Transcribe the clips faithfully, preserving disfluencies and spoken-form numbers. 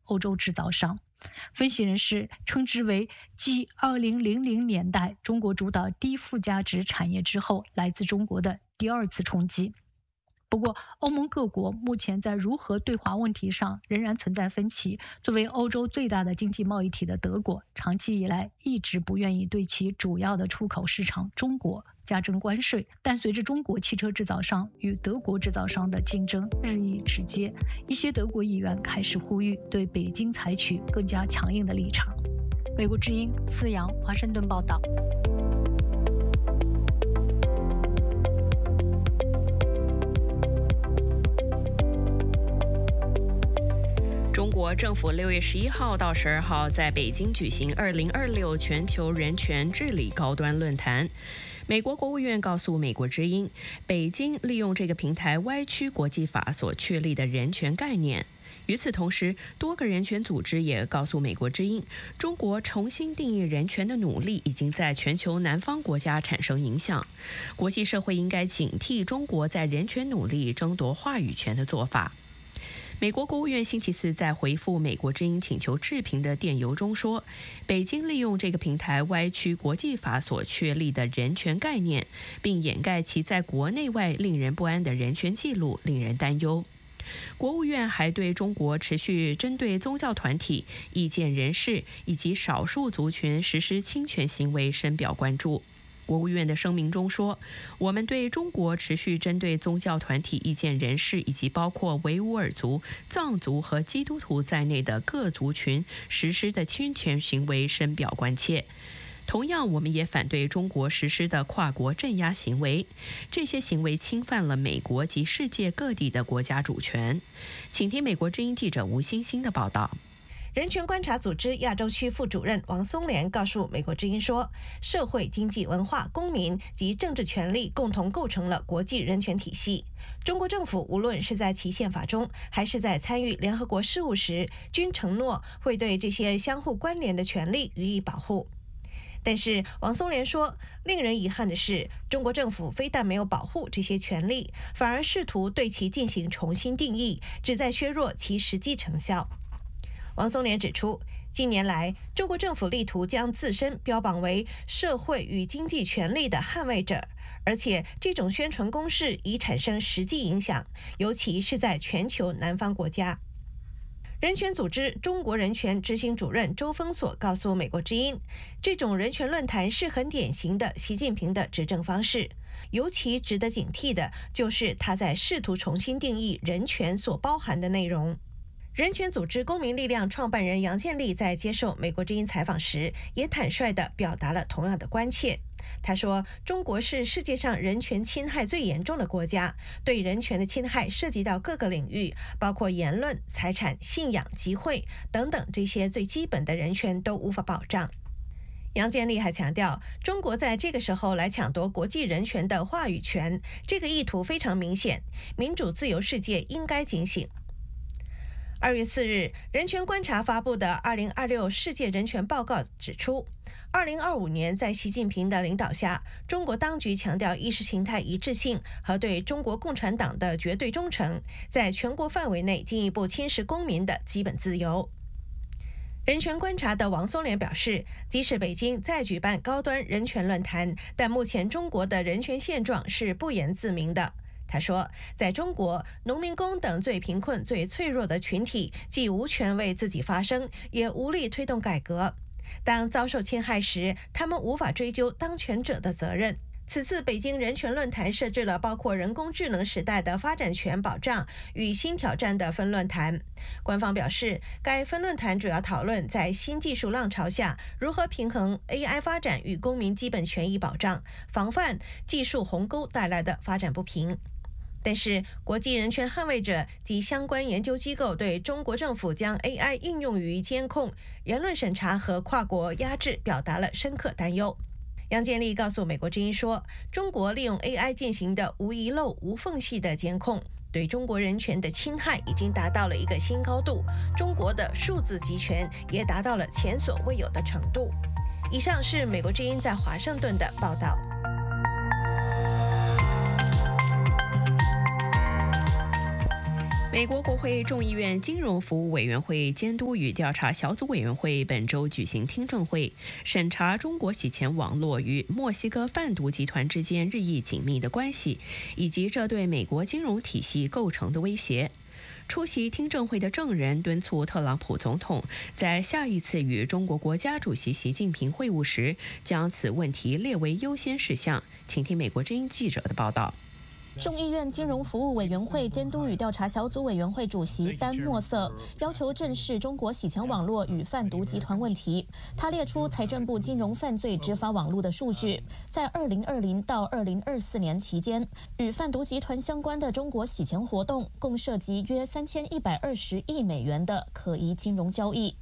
欧洲制造商。分析人士称之为继二零零零年代中国主导低附加值产业之后，来自中国的第二次冲击。不过，欧盟各国目前在如何对华问题上仍然存在分歧。作为欧洲最大的经济贸易体的德国，长期以来一直不愿意对其主要的出口市场中国加征关税。但随着中国汽车制造商与德国制造商的竞争日益直接，一些德国议员开始呼吁对北京采取更加强硬的立场。美国之音思阳华盛顿报道。 中国政府六月十一号到十二号在北京举行二零二六全球人权治理高端论坛。美国国务院告诉美国之音，北京利用这个平台歪曲国际法所确立的人权概念。与此同时，多个人权组织也告诉美国之音，中国重新定义人权的努力已经在全球南方国家产生影响，国际社会应该警惕中国在人权努力争夺话语权的做法。美国国务院星期四在回复美国之音请求置评的电邮中说，北京利用这个平台歪曲国际法所确立的人权概念，并掩盖其在国内外令人不安的人权记录，令人担忧。国务院还对中国持续针对宗教团体、意见人士以及少数族群实施侵权行为深表关注。国务院的声明中说，我们对中国持续针对宗教团体、意见人士以及包括维吾尔族、藏族和基督徒在内的各族群实施的侵权行为深表关切。同样，我们也反对中国实施的跨国镇压行为，这些行为侵犯了美国及世界各地的国家主权。请听美国之音记者吴欣欣的报道。 人权观察组织亚洲区副主任王松莲告诉美国之音说，社会、经济、文化、公民及政治权利共同构成了国际人权体系。中国政府无论是在其宪法中，还是在参与联合国事务时，均承诺会对这些相互关联的权利予以保护。但是王松莲说，令人遗憾的是，中国政府非但没有保护这些权利，反而试图对其进行重新定义，旨在削弱其实际成效。王松莲指出，近年来，中国政府力图将自身标榜为社会与经济权利的捍卫者，而且这种宣传攻势已产生实际影响，尤其是在全球南方国家。人权组织中国人权执行主任周峰所告诉美国之音，这种人权论坛是很典型的习近平的执政方式，尤其值得警惕的就是他在试图重新定义人权所包含的内容。人权组织公民力量创办人杨建立在接受美国之音采访时，也坦率地表达了同样的关切。他说，中国是世界上人权侵害最严重的国家，对人权的侵害涉及到各个领域，包括言论、财产、信仰、集会等等，这些最基本的人权都无法保障。杨建立还强调，中国在这个时候来抢夺国际人权的话语权，这个意图非常明显，民主自由世界应该警醒。二月四日，人权观察发布的二零二六世界人权报告指出，二零二五年在习近平的领导下，中国当局强调意识形态一致性和对中国共产党的绝对忠诚，在全国范围内进一步侵蚀公民的基本自由。人权观察的王松莲表示，即使北京再举办高端人权论坛，但目前中国的人权现状是不言自明的。他说，在中国，农民工等最贫困、最脆弱的群体既无权为自己发声，也无力推动改革。当遭受侵害时，他们无法追究当权者的责任。此次北京人权论坛设置了包括人工智能时代的发展权保障与新挑战的分论坛。官方表示，该分论坛主要讨论在新技术浪潮下如何平衡 A I 发展与公民基本权益保障，防范技术鸿沟带来的发展不平。但是，国际人权捍卫者及相关研究机构对中国政府将 A I 应用于监控、言论审查和跨国压制表达了深刻担忧。杨建立告诉美国之音说，中国利用 A I 进行的无遗漏、无缝隙的监控，对中国人权的侵害已经达到了一个新高度，中国的数字集权也达到了前所未有的程度。以上是美国之音在华盛顿的报道。 美国国会众议院金融服务委员会监督与调查小组委员会本周举行听证会，审查中国洗钱网络与墨西哥贩毒集团之间日益紧密的关系，以及这对美国金融体系构成的威胁。出席听证会的证人敦促特朗普总统在下一次与中国国家主席习近平会晤时，将此问题列为优先事项。请听美国之音记者的报道。 众议院金融服务委员会监督与调查小组委员会主席丹·莫瑟要求正视中国洗钱网络与贩毒集团问题。他列出财政部金融犯罪执法网络的数据，在二零二零到二零二四年期间，与贩毒集团相关的中国洗钱活动共涉及约三千一百二十亿美元的可疑金融交易。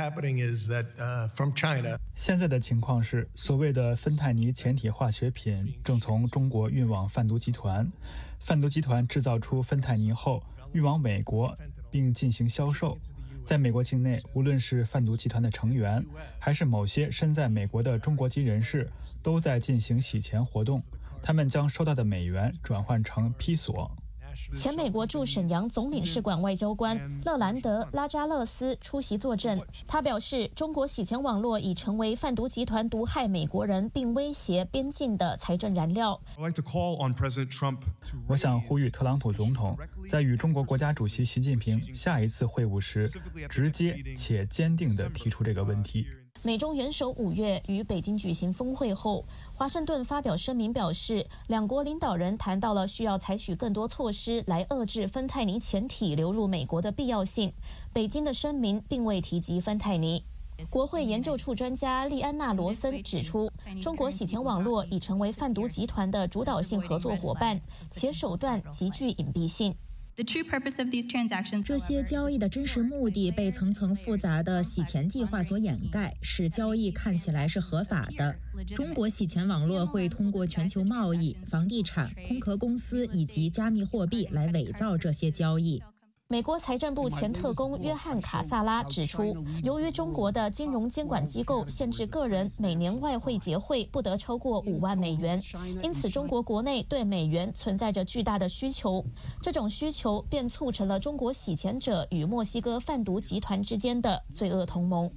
现在的情况是，所谓的芬太尼前体化学品正从中国运往贩毒集团。贩毒集团制造出芬太尼后运往美国并进行销售。在美国境内，无论是贩毒集团的成员还是某些身在美国的中国籍人士，都在进行洗钱活动。他们将收到的美元转换成披索。 前美国驻沈阳总领事馆外交官勒兰德·拉扎勒斯出席作证。他表示，中国洗钱网络已成为贩毒集团毒害美国人并威胁边境的财政燃料。 我想呼吁特朗普总统在与中国国家主席习近平下一次会晤时，直接且坚定地提出这个问题。 美中元首五月于北京举行峰会后，华盛顿发表声明表示，两国领导人谈到了需要采取更多措施来遏制芬太尼前体流入美国的必要性。北京的声明并未提及芬太尼。国会研究处专家利安娜·罗森指出，中国洗钱网络已成为贩毒集团的主导性合作伙伴，且手段极具隐蔽性。 这些交易的真实目的被层层复杂的洗钱计划所掩盖，使交易看起来是合法的。中国洗钱网络会通过全球贸易、房地产、空壳公司以及加密货币来伪造这些交易。 美国财政部前特工约翰·卡萨拉指出，由于中国的金融监管机构限制个人每年外汇结汇不得超过五万美元，因此中国国内对美元存在着巨大的需求。这种需求便促成了中国洗钱者与墨西哥贩毒集团之间的罪恶同盟。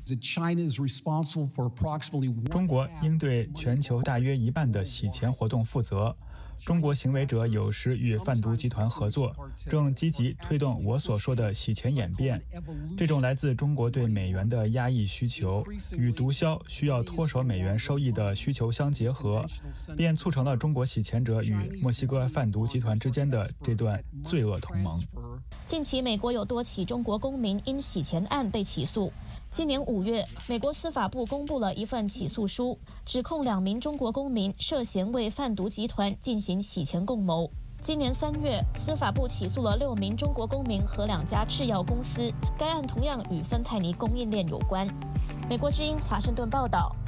中国应对全球大约一半的洗钱活动负责。中国行为者有时与贩毒集团合作，正积极推动我所说的洗钱演变。这种来自中国对美元的压抑需求与毒枭需要脱手美元收益的需求相结合，便促成了中国洗钱者与墨西哥贩毒集团之间的这段罪恶同盟。 近期，美国有多起中国公民因洗钱案被起诉。今年五月，美国司法部公布了一份起诉书，指控两名中国公民涉嫌为贩毒集团进行洗钱共谋。今年三月，司法部起诉了六名中国公民和两家制药公司，该案同样与芬太尼供应链有关。美国之音华盛顿报道。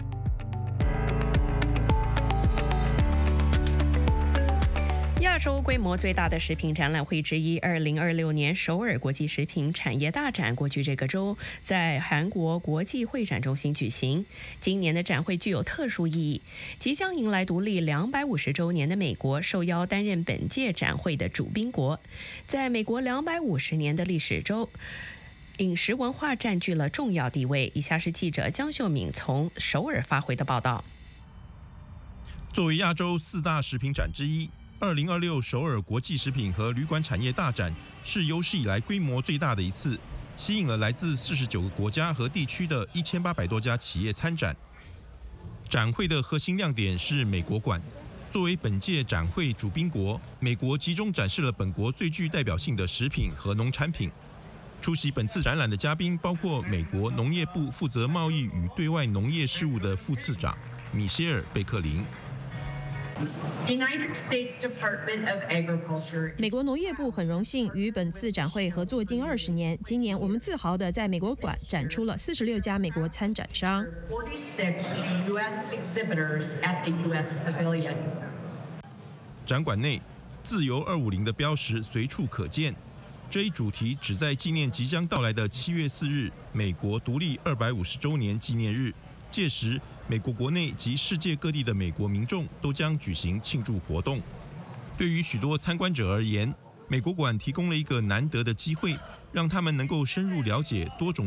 亚洲规模最大的食品展览会之一，二零二六年首尔国际食品产业大展，过去这个周在韩国国际会展中心举行。今年的展会具有特殊意义，即将迎来独立两百五十周年的美国受邀担任本届展会的主宾国。在美国两百五十年的历史中，饮食文化占据了重要地位。以下是记者江秀敏从首尔发回的报道。 作为亚洲四大食品展之一，二零二六首尔国际食品和旅馆产业大展是有史以来规模最大的一次，吸引了来自四十九个国家和地区的一千八百多家企业参展。展会的核心亮点是美国馆。作为本届展会主宾国，美国集中展示了本国最具代表性的食品和农产品。出席本次展览的嘉宾包括美国农业部负责贸易与对外农业事务的副次长米歇尔·贝克林。 美国农业部很荣幸与本次展会合作近二十年。今年我们自豪地在美国馆展出了四十六家美国参展商。 展馆内，自由二五零的标识随处可见。这一主题旨在纪念即将到来的七月四日，美国独立二百五十周年纪念日。届时，美国国内及世界各地的美国民众都将举行庆祝活动。对于许多参观者而言， 美国馆提供了一个难得的机会，让他们能够深入了解多种